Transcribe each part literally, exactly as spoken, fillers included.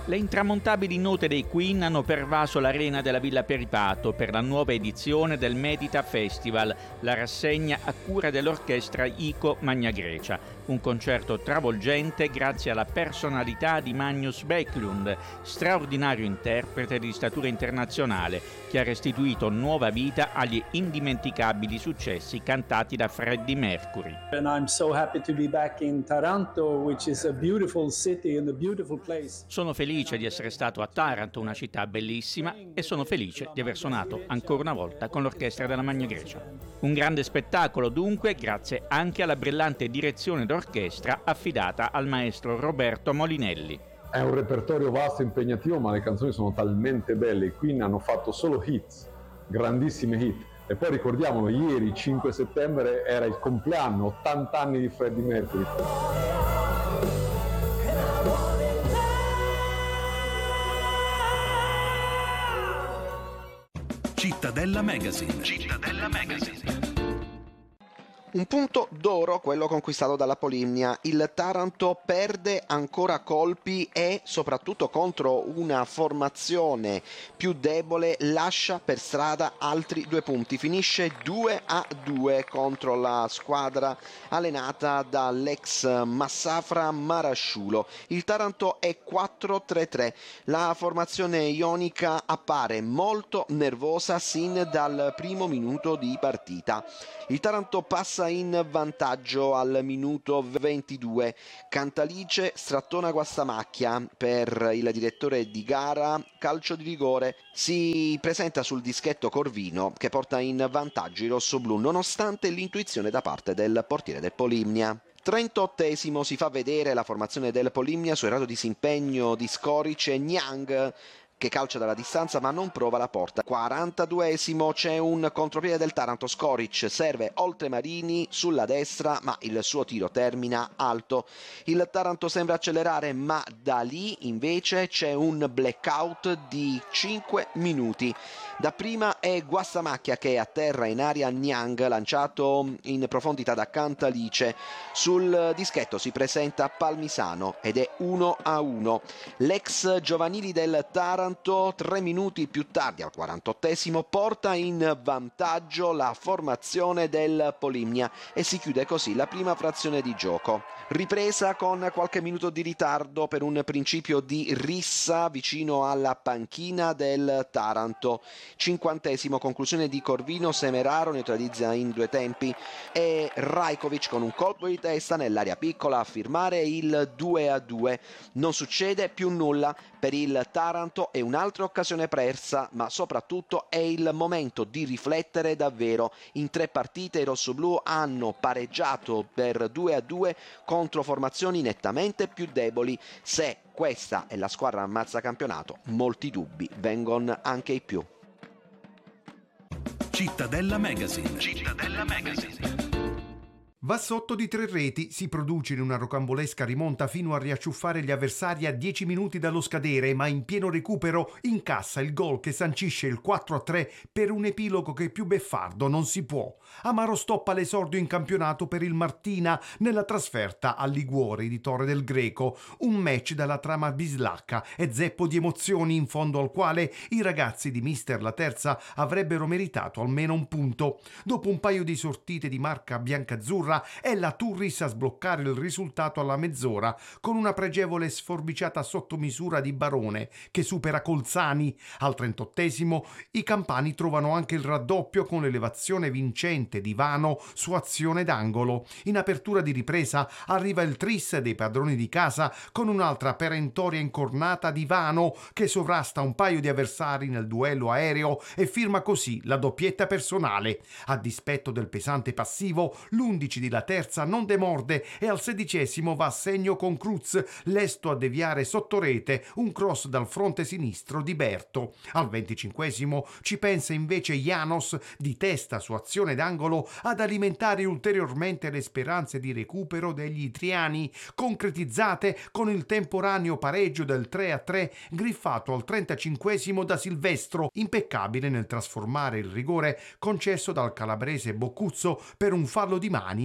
Le intramontabili note dei Queen hanno pervaso l'arena della Villa Peripato per la nuova edizione del Medita Festival, la rassegna a cura dell'orchestra ICO Magna Grecia. Un concerto travolgente grazie alla personalità di Magnus Bäcklund, straordinario interprete di statura internazionale, che ha restituito nuova vita agli indimenticabili successi cantati da Freddie Mercury. And I'm so happy to be back in Taranto, which is a beautiful city and a beautiful place. Sono felice di essere stato a Taranto, una città bellissima, e sono felice di aver suonato ancora una volta con l'orchestra della Magna Grecia. Un grande spettacolo dunque, grazie anche alla brillante direzione d'orchestra affidata al maestro Roberto Molinelli. È un repertorio vasto e impegnativo, ma le canzoni sono talmente belle. I Queen hanno fatto solo hits, grandissime hit. E poi ricordiamolo, ieri, cinque settembre, era il compleanno, ottanta anni di Freddie Mercury. Cittadella Magazine. Cittadella Magazine. Un punto d'oro quello conquistato dalla Polimnia. Il Taranto perde ancora colpi e soprattutto contro una formazione più debole lascia per strada altri due punti. Finisce due a due contro la squadra allenata dall'ex Massafra Marasciulo. Il Taranto è quattro tre tre. La formazione ionica appare molto nervosa sin dal primo minuto di partita. Il Taranto passa in vantaggio al minuto ventidue. Cantalice strattona Guastamacchia per il direttore di gara, calcio di rigore. Si presenta sul dischetto Corvino che porta in vantaggio i rossoblù nonostante l'intuizione da parte del portiere del Polimnia. trentottesimo si fa vedere la formazione del Polimnia su errato disimpegno di Skoric e Niang che calcia dalla distanza ma non prova la porta. quarantaduesimo c'è un contropiede del Taranto. Skoric serve Oltremarini sulla destra ma il suo tiro termina alto. Il Taranto sembra accelerare ma da lì invece c'è un blackout di cinque minuti. Dapprima è Guastamacchia che atterra in aria Niang lanciato in profondità da Cantalice. Sul dischetto si presenta Palmisano ed è uno a uno. L'ex giovanili del Taranto tre minuti più tardi al quarantottesimo porta in vantaggio la formazione del Polimnia e si chiude così la prima frazione di gioco. Ripresa con qualche minuto di ritardo per un principio di rissa vicino alla panchina del Taranto. cinquantesimo conclusione di Corvino, Semeraro neutralizza in due tempi e Rajkovic con un colpo di testa nell'area piccola a firmare il due a due. Non succede più nulla per il Taranto, è un'altra occasione persa ma soprattutto è il momento di riflettere davvero. In tre partite i rossoblù hanno pareggiato per due a due contro formazioni nettamente più deboli. Se questa è la squadra ammazza campionato, molti dubbi vengono anche ai più. Cittadella Magazine. Cittadella Magazine. Va sotto di tre reti, si produce in una rocambolesca rimonta fino a riacciuffare gli avversari a dieci minuti dallo scadere, ma in pieno recupero incassa il gol che sancisce il quattro a tre per un epilogo che più beffardo non si può. Amaro stoppa l'esordio in campionato per il Martina nella trasferta al Liguori di Torre del Greco, un match dalla trama bislacca e zeppo di emozioni in fondo al quale i ragazzi di Mister La Terza avrebbero meritato almeno un punto. Dopo un paio di sortite di marca biancazzurra è la Turris a sbloccare il risultato alla mezz'ora con una pregevole sforbiciata sotto misura di Barone che supera Colzani. Al trentottesimo i campani trovano anche il raddoppio con l'elevazione vincente di Vano su azione d'angolo. In apertura di ripresa arriva il tris dei padroni di casa con un'altra perentoria incornata di Vano che sovrasta un paio di avversari nel duello aereo e firma così la doppietta personale. A dispetto del pesante passivo, l'undici di La Terza non demorde e al sedicesimo va a segno con Cruz, lesto a deviare sotto rete un cross dal fronte sinistro di Berto. Al venticinquesimo ci pensa invece Janos di testa su azione d'angolo ad alimentare ulteriormente le speranze di recupero degli itriani, concretizzate con il temporaneo pareggio del tre a tre griffato al trentacinquesimo da Silvestro, impeccabile nel trasformare il rigore concesso dal calabrese Boccuzzo per un fallo di mani in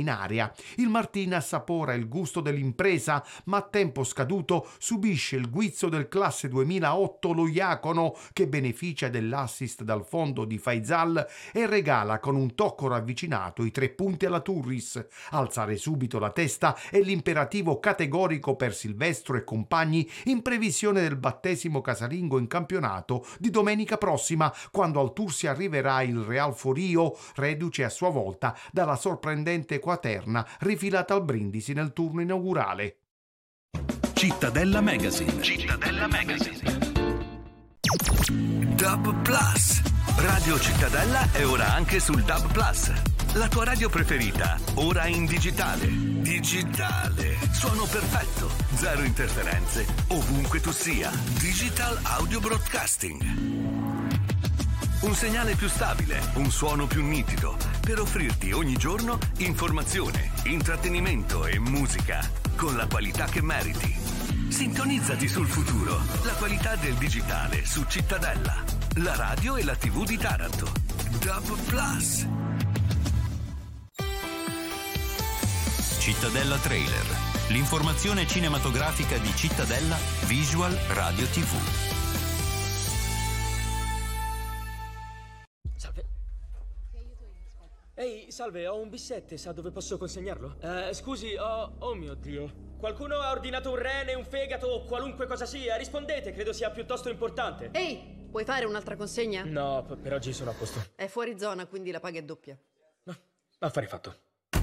aria. Il Martin assapora il gusto dell'impresa, ma a tempo scaduto subisce il guizzo del classe duemilaotto lo Iacono, che beneficia dell'assist dal fondo di Faisal e regala con un tocco ravvicinato i tre punti alla Turris. Alzare subito la testa è l'imperativo categorico per Silvestro e compagni in previsione del battesimo casalingo in campionato di domenica prossima, quando al Tour si arriverà il Real Forio, reduce a sua volta dalla sorprendente quaterna rifilata al Brindisi nel turno inaugurale. Cittadella Magazine. Cittadella Magazine. Dub Plus. Radio Cittadella è ora anche sul Dub Plus. La tua radio preferita, ora in digitale. Digitale. Suono perfetto. Zero interferenze. Ovunque tu sia. Digital Audio Broadcasting. Un segnale più stabile, un suono più nitido, per offrirti ogni giorno informazione, intrattenimento e musica con la qualità che meriti. Sintonizzati sul futuro, la qualità del digitale su Cittadella, la radio e la tivù di Taranto. Dub Plus. Cittadella Trailer, l'informazione cinematografica di Cittadella Visual Radio tivù. Salve. Ehi, salve, ho un B sette, sa dove posso consegnarlo? Eh, scusi, ho... oh mio Dio. Qualcuno ha ordinato un rene, un fegato o qualunque cosa sia? Rispondete, credo sia piuttosto importante. Ehi, puoi fare un'altra consegna? No, p- per oggi sono a posto. È fuori zona, quindi la paga è doppia. No, affare fatto.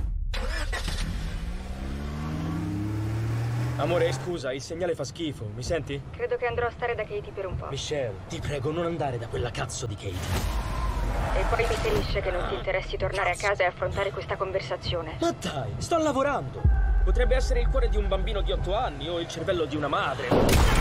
Amore, scusa, il segnale fa schifo, mi senti? Credo che andrò a stare da Katie per un po'. Michelle, ti prego, non andare da quella cazzo di Katie. E poi mi ferisce che non ti interessi tornare a casa e affrontare questa conversazione. Ma dai, sto lavorando. Potrebbe essere il cuore di un bambino di otto anni o il cervello di una madre.